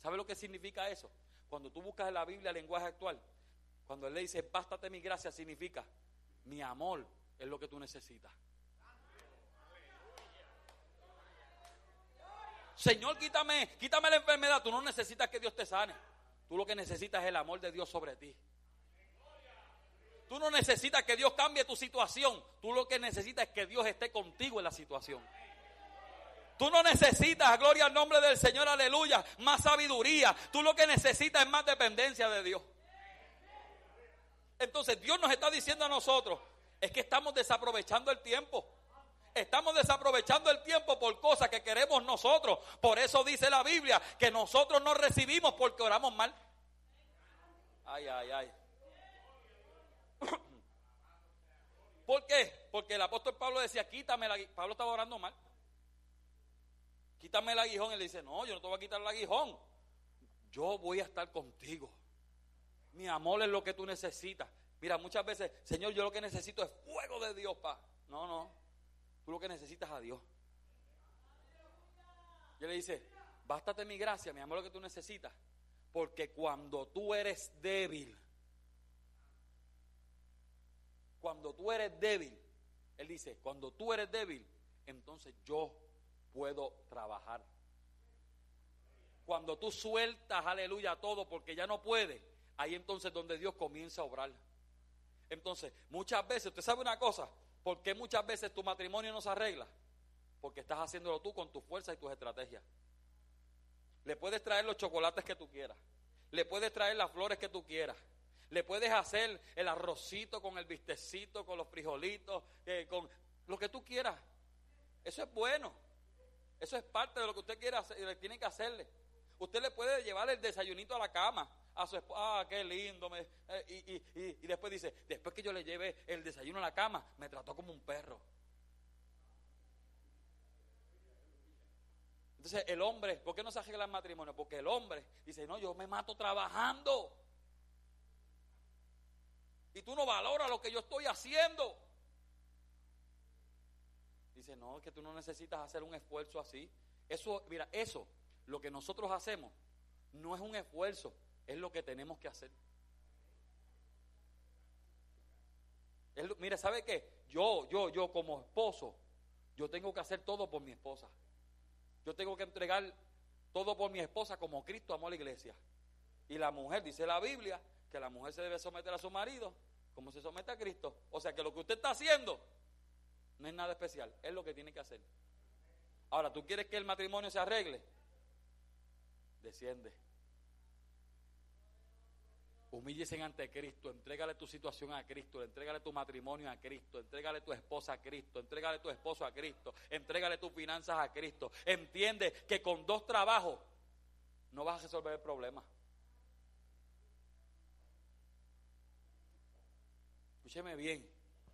¿Sabe lo que significa eso? Cuando tú buscas en la Biblia el lenguaje actual, cuando él le dice, bástate mi gracia, significa, mi amor es lo que tú necesitas. Señor, quítame la enfermedad. Tú no necesitas que Dios te sane. Tú lo que necesitas es el amor de Dios sobre ti. Tú no necesitas que Dios cambie tu situación. Tú lo que necesitas es que Dios esté contigo en la situación. Tú no necesitas, gloria al nombre del Señor, aleluya, más sabiduría. Tú lo que necesitas es más dependencia de Dios. Entonces Dios nos está diciendo a nosotros, es que estamos desaprovechando el tiempo. Estamos desaprovechando el tiempo por cosas que queremos nosotros. Por eso dice la Biblia que nosotros no recibimos porque oramos mal. Ay, ay, ay. ¿Por qué? Porque el apóstol Pablo decía, quítame el aguijón. Pablo estaba orando mal. Quítame el aguijón. Él dice, no, yo no te voy a quitar el aguijón. Yo voy a estar contigo. Mi amor es lo que tú necesitas. Mira, muchas veces, Señor, yo lo que necesito es fuego de Dios, pa. No. Tú lo que necesitas es a Dios. Y él le dice, bástate mi gracia, mi amor, lo que tú necesitas. Porque cuando tú eres débil, él dice, cuando tú eres débil, entonces yo puedo trabajar. Cuando tú sueltas, aleluya, todo porque ya no puedes, ahí entonces donde Dios comienza a obrar. Entonces, muchas veces, usted sabe una cosa, ¿por qué muchas veces tu matrimonio no se arregla? Porque estás haciéndolo tú con tu fuerza y tus estrategias. Le puedes traer los chocolates que tú quieras, le puedes traer las flores que tú quieras, le puedes hacer el arrocito con el bistecito, con los frijolitos, con lo que tú quieras. Eso es bueno, eso es parte de lo que usted quiere hacer, tiene que hacerle. Usted le puede llevar el desayunito a la cama a su esposa, qué lindo, y después dice, después que yo le llevé el desayuno a la cama, me trató como un perro. Entonces el hombre, ¿por qué no se arregla el matrimonio? Porque el hombre dice, no, yo me mato trabajando. Y tú no valoras lo que yo estoy haciendo. Dice, no, es que tú no necesitas hacer un esfuerzo así. Eso, mira, eso, lo que nosotros hacemos, no es un esfuerzo, es lo que tenemos que hacer. Mira, ¿sabe qué? Yo como esposo, yo tengo que hacer todo por mi esposa. Yo tengo que entregar todo por mi esposa como Cristo amó a la iglesia. Y la mujer, dice la Biblia, que la mujer se debe someter a su marido como se somete a Cristo. O sea que lo que usted está haciendo no es nada especial, es lo que tiene que hacer. Ahora, ¿tú quieres que el matrimonio se arregle? Desciende. Humíllese ante Cristo, entrégale tu situación a Cristo, entrégale tu matrimonio a Cristo, entrégale tu esposa a Cristo, entrégale tu esposo a Cristo, entrégale tus finanzas a Cristo. Entiende que con 2 trabajos no vas a resolver el problema. Escúcheme bien.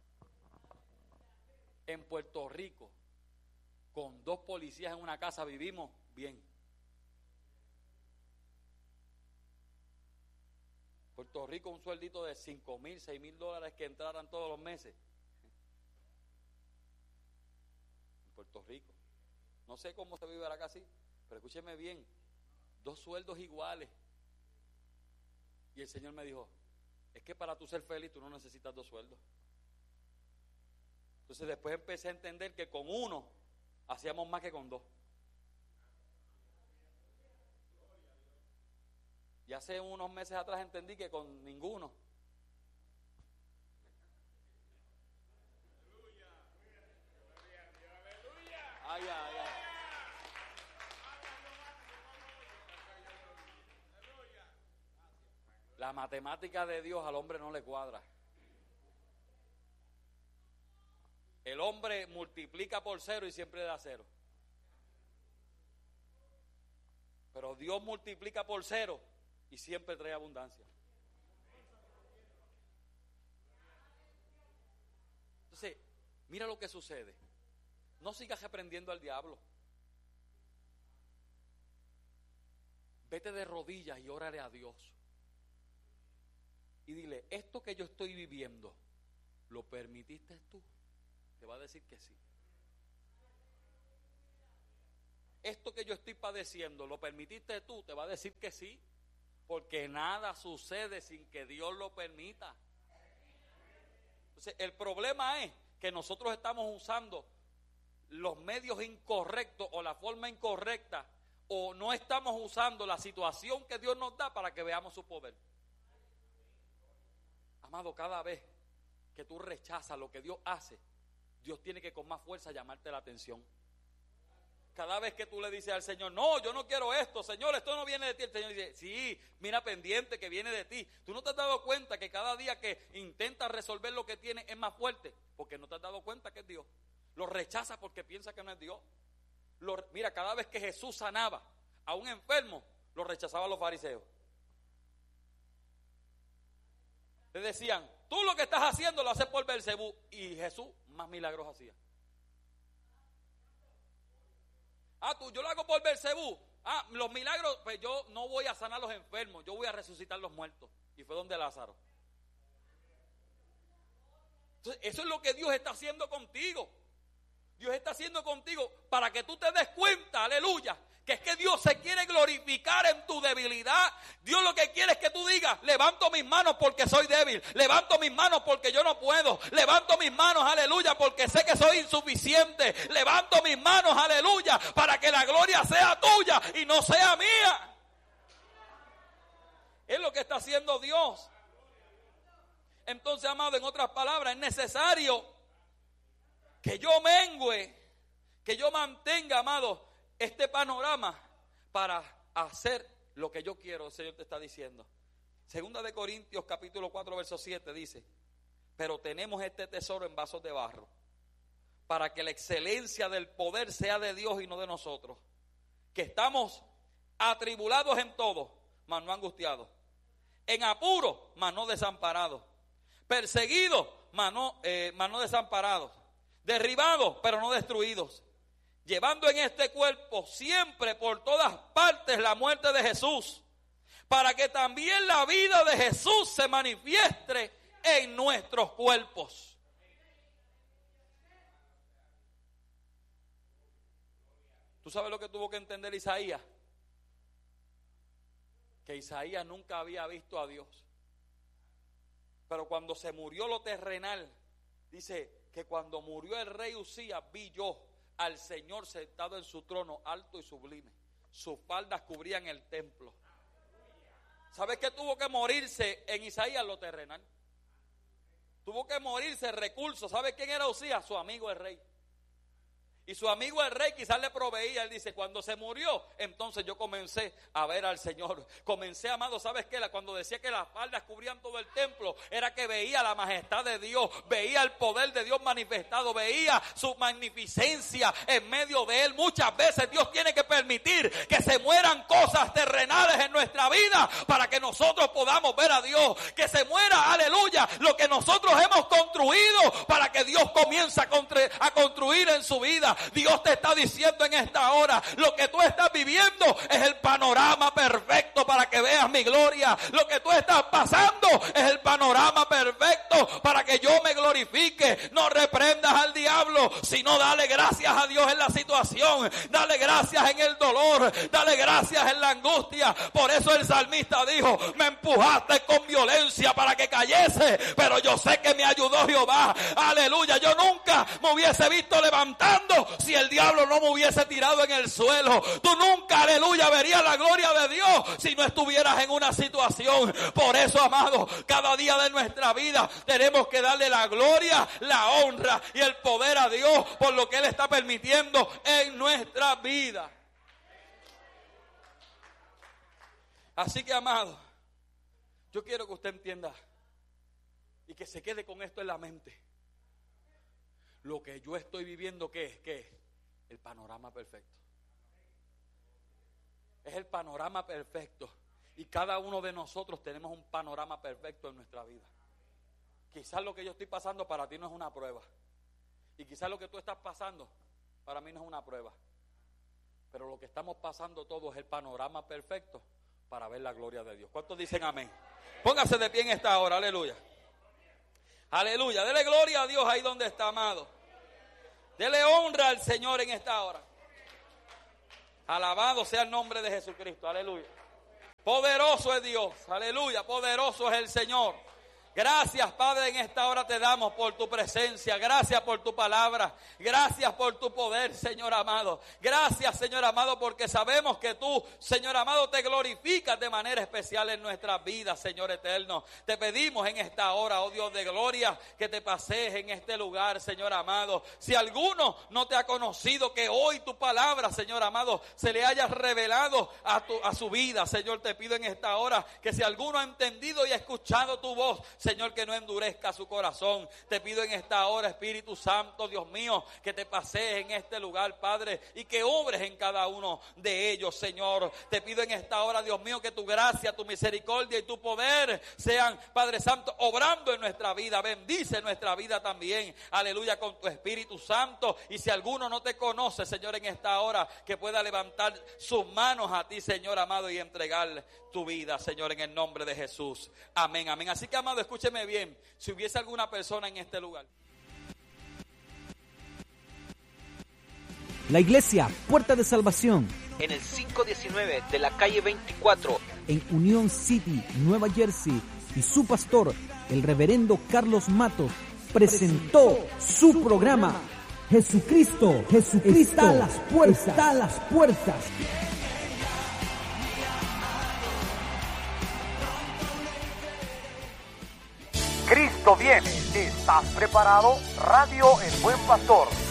En Puerto Rico, con 2 policías en una casa vivimos bien. Puerto Rico, un sueldito de $5,000, $6,000 que entraran todos los meses. En Puerto Rico. No sé cómo se vive acá así, pero escúcheme bien, 2 sueldos iguales. Y el Señor me dijo, es que para tú ser feliz tú no necesitas 2 sueldos. Entonces después empecé a entender que con 1 hacíamos más que con 2. Y hace unos meses atrás entendí que con ninguno. Ay, ay, ay. La matemática de Dios al hombre no le cuadra. El hombre multiplica por 0 y siempre da 0. Pero Dios multiplica por 0 y siempre trae abundancia. Entonces, mira lo que sucede. No sigas reprendiendo al diablo. Vete de rodillas y órale a Dios. Y dile, esto que yo estoy viviendo, ¿lo permitiste tú? Te va a decir que sí. esto que yo estoy padeciendo, ¿lo permitiste tú? Te va a decir que sí, porque nada sucede sin que Dios lo permita. Entonces, el problema es que nosotros estamos usando los medios incorrectos o la forma incorrecta, o no estamos usando la situación que Dios nos da para que veamos su poder. Amado, cada vez que tú rechazas lo que Dios hace, Dios tiene que con más fuerza llamarte la atención. Cada vez que tú le dices al Señor, no, yo no quiero esto, Señor, esto no viene de ti, el Señor dice, sí, mira pendiente que viene de ti. Tú no te has dado cuenta que cada día que intentas resolver lo que tienes es más fuerte, porque no te has dado cuenta que es Dios. Lo rechaza porque piensa que no es Dios. Mira, cada vez que Jesús sanaba a un enfermo, lo rechazaban los fariseos. Le decían, tú lo que estás haciendo lo haces por Beelzebú, y Jesús más milagros hacía. Yo lo hago por Beelzebú. Los milagros, pues yo no voy a sanar a los enfermos, yo voy a resucitar a los muertos. Y fue donde Lázaro. Entonces, eso es lo que Dios está haciendo contigo. Dios está haciendo contigo para que tú te des cuenta, aleluya, que es que Dios se quiere glorificar en tu debilidad. Dios lo que quiere es que tú digas, levanto mis manos porque soy débil, levanto mis manos porque yo no puedo, levanto mis manos, aleluya, porque sé que soy insuficiente, levanto mis manos, aleluya, para que la gloria sea tuya y no sea mía. Es lo que está haciendo Dios. Entonces, amado, en otras palabras, es necesario que yo mengüe, que yo mantenga, amado, este panorama para hacer lo que yo quiero. El Señor te está diciendo. Segunda de Corintios capítulo 4 verso 7 dice, pero tenemos este tesoro en vasos de barro, para que la excelencia del poder sea de Dios y no de nosotros, que estamos atribulados en todo, mas no angustiados, en apuro, mas no desamparados, perseguidos, mas no desamparados, derribados, pero no destruidos, llevando en este cuerpo siempre por todas partes la muerte de Jesús, para que también la vida de Jesús se manifieste en nuestros cuerpos. ¿Tú sabes lo que tuvo que entender Isaías? Que Isaías nunca había visto a Dios. Pero cuando se murió lo terrenal, dice que cuando murió el rey Usías, vi yo al Señor sentado en su trono alto y sublime. Sus faldas cubrían el templo. ¿Sabes qué tuvo que morirse en Isaías? Lo terrenal. Tuvo que morirse el recurso. ¿Sabes quién era Usías? Su amigo el rey. Y su amigo el rey quizás le proveía. Él dice, cuando se murió, entonces yo comencé a ver al Señor. Comencé, amado, ¿sabes qué? Cuando decía que las faldas cubrían todo el templo, era que veía la majestad de Dios, veía el poder de Dios manifestado, veía su magnificencia en medio de él. Muchas veces Dios tiene que permitir que se mueran cosas terrenales en nuestra vida para que nosotros podamos ver a Dios. Que se muera, aleluya, lo que nosotros hemos construido para que Dios comience a construir en su vida. Dios te está diciendo en esta hora, lo que tú estás viviendo es el panorama perfecto para que veas mi gloria. Lo que tú estás pasando es el panorama perfecto para que yo me glorifique. No reprendas al diablo, sino dale gracias a Dios en la situación, dale gracias en el dolor, dale gracias en la angustia. Por eso el salmista dijo, me empujaste con violencia para que cayese, pero yo sé que me ayudó Jehová. Aleluya, yo nunca me hubiese visto levantando si el diablo no me hubiese tirado en el suelo. Tú nunca, aleluya, verías la gloria de Dios si no estuvieras en una situación. Por eso, amado, cada día de nuestra vida tenemos que darle la gloria, la honra y el poder a Dios por lo que Él está permitiendo en nuestra vida. Así que, amado, yo quiero que usted entienda y que se quede con esto en la mente. Lo que yo estoy viviendo, ¿qué es? ¿Qué es? El panorama perfecto. Es el panorama perfecto. Y cada uno de nosotros tenemos un panorama perfecto en nuestra vida. Quizás lo que yo estoy pasando para ti no es una prueba. Y quizás lo que tú estás pasando para mí no es una prueba. Pero lo que estamos pasando todos es el panorama perfecto para ver la gloria de Dios. ¿Cuántos dicen amén? Póngase de pie en esta hora, aleluya. Aleluya, dele gloria a Dios ahí donde está, amado. Dele honra al Señor en esta hora. Alabado sea el nombre de Jesucristo. Aleluya. Poderoso es Dios. Aleluya. Poderoso es el Señor. Gracias, Padre, en esta hora te damos por tu presencia. Gracias por tu palabra. Gracias por tu poder, Señor amado. Gracias, Señor amado, porque sabemos que tú, Señor amado, te glorificas de manera especial en nuestras vidas, Señor eterno. Te pedimos en esta hora, oh Dios de gloria, que te pasees en este lugar, Señor amado. Si alguno no te ha conocido, que hoy tu palabra, Señor amado, se le haya revelado a su vida. Señor, te pido en esta hora que si alguno ha entendido y ha escuchado tu voz, Señor, que no endurezca su corazón. Te pido en esta hora, Espíritu Santo, Dios mío, que te pasees en este lugar, Padre, y que obres en cada uno de ellos, Señor. Te pido en esta hora, Dios mío, que tu gracia, tu misericordia y tu poder sean, Padre Santo, obrando en nuestra vida. Bendice nuestra vida también, aleluya, con tu Espíritu Santo. Y si alguno no te conoce, Señor, en esta hora, que pueda levantar sus manos a ti, Señor amado, y entregarle tu vida, Señor, en el nombre de Jesús. Amén, amén. Así que, amado, escúcheme bien. Si hubiese alguna persona en este lugar. La iglesia Puerta de Salvación, en el 519 de la calle 24, en Union City, Nueva Jersey, y su pastor, el reverendo Carlos Matos, presentó su programa Jesucristo está a las puertas. Cristo viene. ¿Estás preparado? Radio El Buen Pastor